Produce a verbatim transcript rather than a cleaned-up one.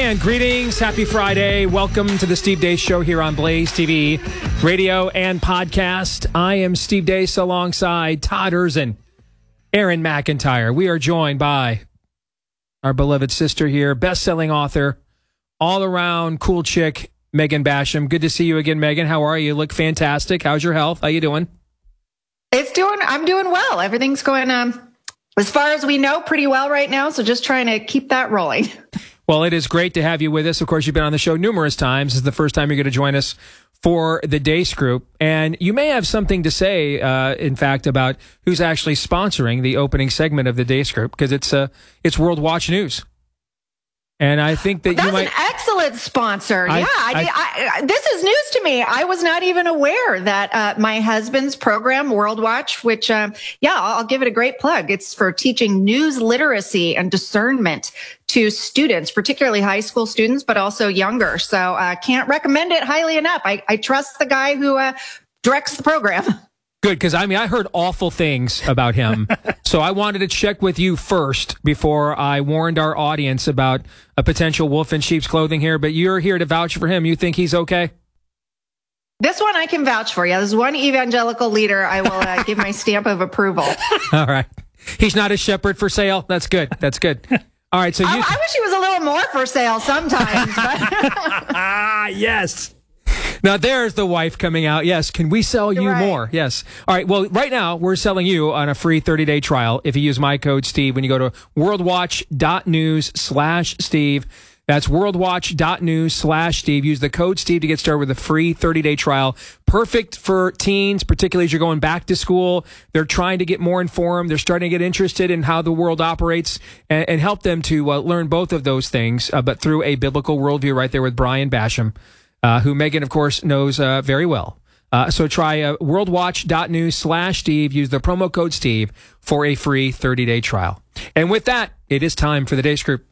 And greetings. Happy Friday. Welcome to the Steve Deace Show here on Blaze T V, radio and podcast. I am Steve Deace alongside Todd Erzin, Aaron McIntyre. We are joined by our beloved sister here, best-selling author, all-around cool chick, Megan Basham. Good to see you again, Megan. How are you? You look fantastic. How's your health? How you doing? It's doing, I'm doing well. Everything's going, um, as far as we know, pretty well right now. So just trying to keep that rolling. Well, it is great to have you with us. Of course, you've been on the show numerous times. This is the first time you're going to join us for the Deace Group. And you may have something to say, uh, in fact, about who's actually sponsoring the opening segment of the Deace Group, because it's, uh, it's World Watch News. And I think that That's you might... an excellent sponsor. I, yeah, I, I, I, this is news to me. I was not even aware that uh, my husband's program, World Watch, which, um, yeah, I'll give it a great plug. It's for teaching news literacy and discernment to students, particularly high school students, but also younger. So I uh, can't recommend it highly enough. I, I trust the guy who uh, directs the program. Good, because I mean, I heard awful things about him. So I wanted to check with you first before I warned our audience about a potential wolf in sheep's clothing here. But you're here to vouch for him. You think he's okay? This one I can vouch for. Yeah, this one evangelical leader I will uh, give my stamp of approval. All right. He's not a shepherd for sale. That's good. That's good. All right. So you... I, I wish he was a little more for sale sometimes. Ah, yes. Now, there's the wife coming out. Yes. Can we sell you right. more? Yes. All right. Well, right now, we're selling you on a free thirty-day trial if you use my code Steve when you go to worldwatch.news slash Steve. That's worldwatch.news slash Steve. Use the code Steve to get started with a free thirty-day trial. Perfect for teens, particularly as you're going back to school. They're trying to get more informed. They're starting to get interested in how the world operates and, and help them to uh, learn both of those things, uh, but through a biblical worldview right there with Brian Basham. Uh, who Megan, of course, knows uh, very well. Uh, so try uh, worldwatch.news slash Steve. Use the promo code Steve for a free thirty-day trial. And with that, it is time for the Deace Group.